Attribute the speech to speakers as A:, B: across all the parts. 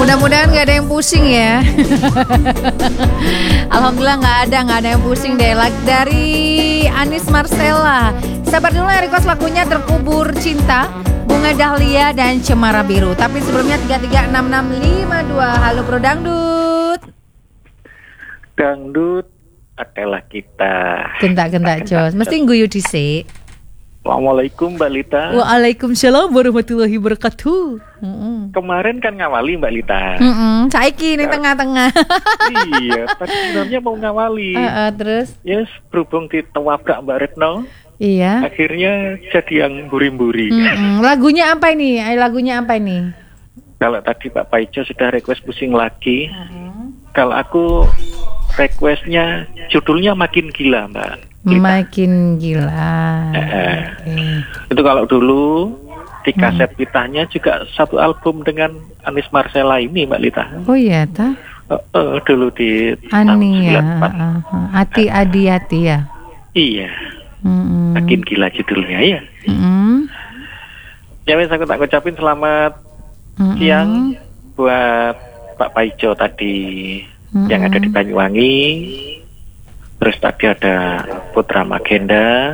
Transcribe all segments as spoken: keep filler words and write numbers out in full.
A: Mudah-mudahan gak ada yang pusing ya. Alhamdulillah gak ada, gak ada yang pusing deh. Dari Anis Marcella, sabar dulu ya, request lagunya Terkubur Cinta, Bunga Dahlia dan Cemara Biru. Tapi sebelumnya tiga tiga enam enam lima dua. Halo Bro Dangdut.
B: Dangdut adalah kita.
A: Gentak-gentak Jos, mesti guyu dhisik.
B: Assalamualaikum Mbak Lita.
A: Waalaikumsalam warahmatullahi wabarakatuh. Mm-mm.
B: Kemarin kan ngawali Mbak Lita.
A: Mm-mm. Saiki ning tengah-tengah.
B: Iya, tadi sebenarnya mau ngawali.
A: Uh, uh, terus?
B: Yes, berhubung ditewabrak Mbak Retno.
A: Iya.
B: Akhirnya jadi yang buri-buri.
A: Mm-mm. Lagunya apa ini? Ay, lagunya apa ini?
B: Kalau tadi Pak Paijo sudah request pusing lagi.
A: Uh-huh.
B: Kalau aku requestnya judulnya Makin Gila Mbak. Lita.
A: Makin Gila.
B: Eh,
A: okay.
B: Itu kalau dulu di kaset hmm. Litanya juga satu album dengan Anis Marcella ini Mbak Lita.
A: Oh iya ta?
B: Uh, uh, dulu di
A: Ani ya. Hati Adi Hati ya.
B: Iya.
A: Mm-hmm.
B: Makin Gila judulnya ya.
A: Mm-hmm.
B: Ya wes aku tak ucapin selamat mm-hmm. siang buat Pak Paijo tadi mm-hmm. yang ada di Banyuwangi. Terus tadi ada Putra Magenda,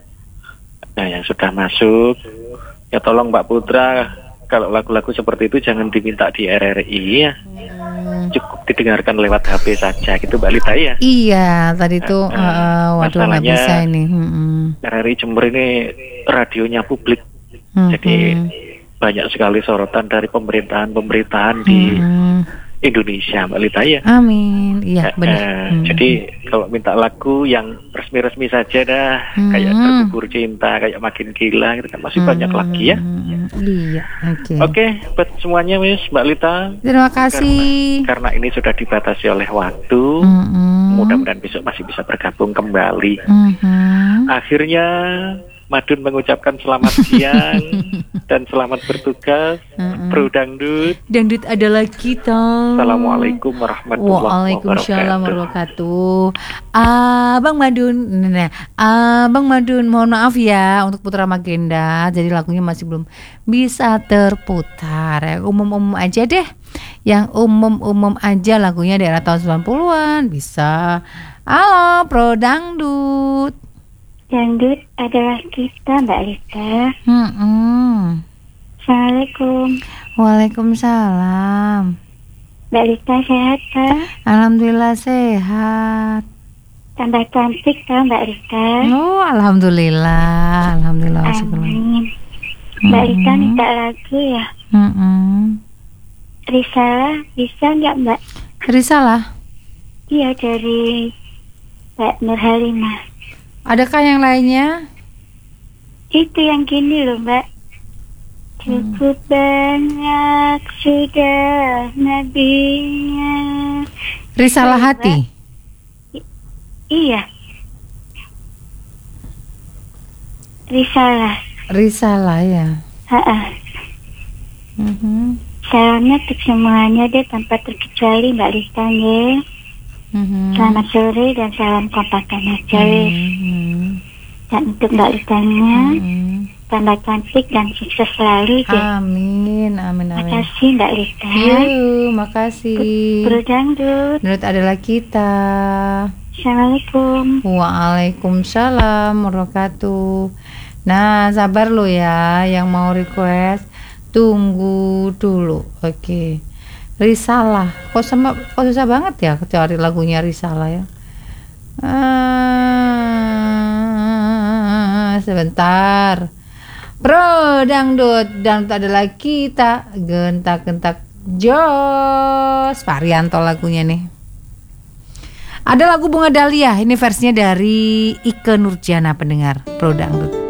B: nah yang sudah masuk. Ya tolong Mbak Putra, kalau lagu-lagu seperti itu jangan diminta di R R I ya. Cukup didengarkan lewat H P saja gitu Mbak Lita ya.
A: Iya, tadi tuh uh, uh, waduh nggak bisa ini. Hmm.
B: R R I Jember ini radionya publik, hmm. jadi banyak sekali sorotan dari pemerintahan-pemerintahan hmm. di Indonesia Mbak Lita ya.
A: Amin. Iya benar.
B: Uh,
A: hmm.
B: Jadi kalau minta lagu yang resmi-resmi saja dah, hmm. kayak Terkubur Cinta, kayak Makin Gila, gitu kan masih hmm. banyak lagi ya.
A: Iya. Oke.
B: Okay. Oke, okay, buat semuanya Miss Mbak Lita.
A: Terima kasih.
B: Karena, karena ini sudah dibatasi oleh waktu, hmm. mudah-mudahan besok masih bisa bergabung kembali.
A: Hmm.
B: Akhirnya Madun mengucapkan selamat siang dan selamat bertugas, uh-uh. Bro Dangdut.
A: Dangdut adalah kita.
B: Assalamualaikum warahmatullahi
A: Waalaikumsalam warahmatullahi wabarakatuh. Abang Madun, nah, Abang Madun, mohon maaf ya untuk Putra Magenda. Jadi lagunya masih belum bisa terputar. Yang umum-umum aja deh. Yang umum-umum aja lagunya daerah tahun sembilan puluhan bisa. Halo, Bro Dangdut.
C: Dangdut adalah kita Mbak Lita.
A: Hmm.
C: Assalamualaikum.
A: Waalaikumsalam.
C: Mbak Lita sehat kan?
A: Alhamdulillah sehat.
C: Tambah cantik kan Mbak Lita?
A: Oh alhamdulillah, alhamdulillah.
C: Amin. Mbak Lita hmm. minta lagu ya.
A: Hmm.
C: Risalah bisa nggak Mbak?
A: Risalah?
C: Iya dari Mbak Nur Halimah.
A: Adakah yang lainnya?
C: Itu yang gini loh Mbak. Cukup hmm. banyak sudah nabinya.
A: Risalah Mbak. Hati?
C: I- iya. Risalah.
A: Risalah ya.
C: Ha-ha.
A: Mm-hmm.
C: Salamnya untuk semuanya deh tanpa terkecuali Mbak Lita ya. Mm-hmm. Selamat sore dan salam kompakan aja mm-hmm. Dan untuk Mbak Litanya mm-hmm. tambah cantik dan sukses selalu ya.
A: Amin, amin, amin.
C: Makasih Mbak Lita.
A: Yuh, makasih.
C: Bro Dangdut.
A: Menurut adalah kita.
C: Assalamualaikum.
A: Waalaikumsalam warahmatullahi. Nah, sabar lo ya yang mau request. Tunggu dulu. Oke. Okay. Risalah, kok sama, kok susah banget ya cari lagunya Risalah ya. Ah, sebentar, Bro Dangdut, Dangdut adalah kita, gentak-gentak jos, Varianto lagunya nih. Ada lagu Bunga Dahlia, ini versinya dari Ike Nurjana pendengar Bro Dangdut.